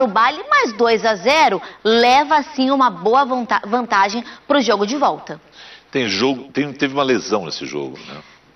o baile, mas 2-0 leva sim uma boa vantagem para o jogo de volta. Teve uma lesão nesse jogo, né?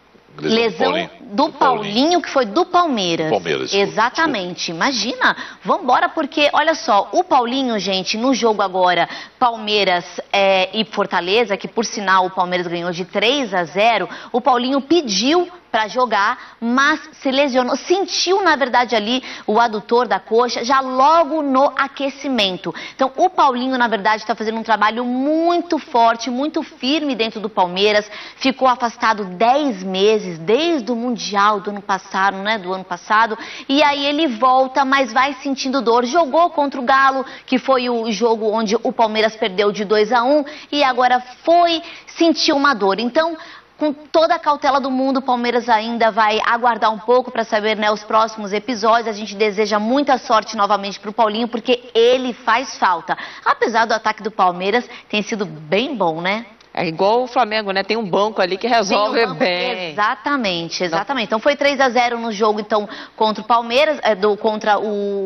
Lesão do Paulinho, que foi do Palmeiras. Exatamente. Imagina, vambora, porque, olha só, o Paulinho, gente, no jogo agora, Palmeiras e Fortaleza, que por sinal o Palmeiras ganhou de 3-0, o Paulinho pediu para jogar, mas se lesionou, sentiu na verdade ali o adutor da coxa já logo no aquecimento. Então o Paulinho na verdade está fazendo um trabalho muito forte, muito firme dentro do Palmeiras, ficou afastado 10 meses, desde o Mundial do ano passado, e aí ele volta, mas vai sentindo dor, jogou contra o Galo, que foi o jogo onde o Palmeiras perdeu de 2-1, e agora sentiu uma dor, então com toda a cautela do mundo, o Palmeiras ainda vai aguardar um pouco para saber, né, os próximos episódios. A gente deseja muita sorte novamente para o Paulinho, porque ele faz falta. Apesar do ataque do Palmeiras, tem sido bem bom, né? É igual o Flamengo, né? Tem um banco ali que resolve bem. Exatamente. Então foi 3-0 no jogo então contra o Palmeiras, contra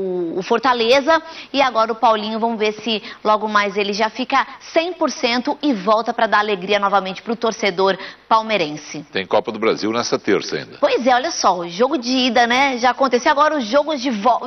o Fortaleza, e agora o Paulinho, vamos ver se logo mais ele já fica 100% e volta para dar alegria novamente para o torcedor palmeirense. Tem Copa do Brasil nessa terça ainda. Pois é, olha só, o jogo de ida, né, já aconteceu, agora os jogos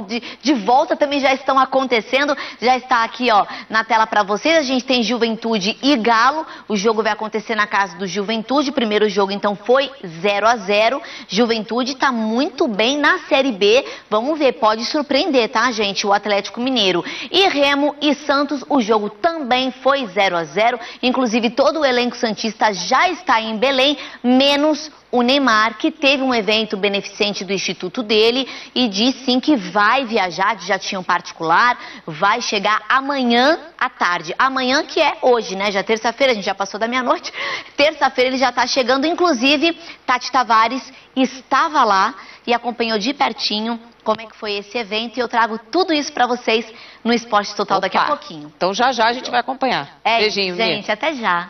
de volta também já estão acontecendo, já está aqui, ó, na tela para vocês. A gente tem Juventude e Galo, o jogo vai acontecer na casa do Juventude. O primeiro jogo então foi 0-0. Juventude está muito bem na Série B. Vamos ver, pode surpreender, tá, gente? O Atlético Mineiro. E Remo e Santos, o jogo também foi 0-0. Inclusive todo o elenco santista já está em Belém, menos o Neymar, que teve um evento beneficente do instituto dele e disse sim que vai viajar de jatinho particular, vai chegar amanhã à tarde. Amanhã que é hoje, né? Já terça-feira, a gente já passou da meia-noite. Terça-feira ele já está chegando, inclusive Tati Tavares estava lá e acompanhou de pertinho como é que foi esse evento, e eu trago tudo isso para vocês no Esporte Total daqui a pouquinho. Então já a gente vai acompanhar. Beijinho, gente, até já.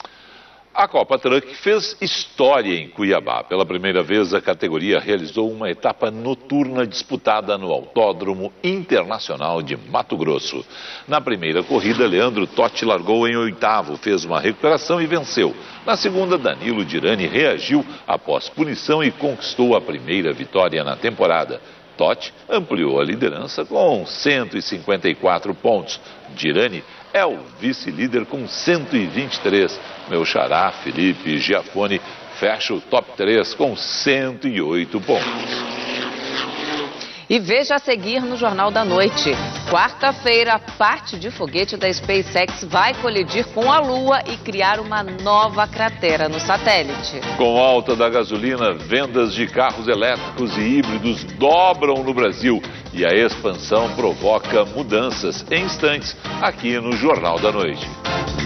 A Copa Truck fez história em Cuiabá. Pela primeira vez, a categoria realizou uma etapa noturna disputada no Autódromo Internacional de Mato Grosso. Na primeira corrida, Leandro Totti largou em 8º, fez uma recuperação e venceu. Na segunda, Danilo Dirani reagiu após punição e conquistou a primeira vitória na temporada. Totti ampliou a liderança com 154 pontos. Dirani é o vice-líder com 123. Meu xará, Felipe Giafone, fecha o top 3 com 108 pontos. E veja a seguir no Jornal da Noite. Quarta-feira, parte de foguete da SpaceX vai colidir com a Lua e criar uma nova cratera no satélite. Com alta da gasolina, vendas de carros elétricos e híbridos dobram no Brasil. E a expansão provoca mudanças em instantes aqui no Jornal da Noite.